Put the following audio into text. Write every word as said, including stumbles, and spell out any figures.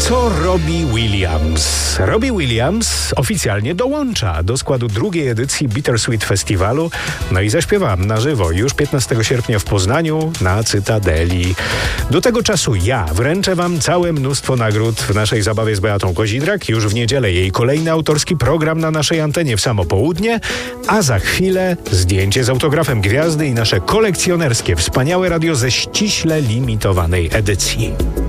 Co robi Williams? Robbie Williams oficjalnie dołącza do składu drugiej edycji Bittersweet Festiwalu, no i zaśpiewam na żywo już piętnastego sierpnia w Poznaniu na Cytadeli. Do tego czasu ja wręczę wam całe mnóstwo nagród w naszej zabawie z Beatą Kozidrak. Już w niedzielę jej kolejny autorski program na naszej antenie w samo południe, a za chwilę zdjęcie z autografem gwiazdy i nasze kolekcjonerskie wspaniałe radio ze ściśle limitowanej edycji.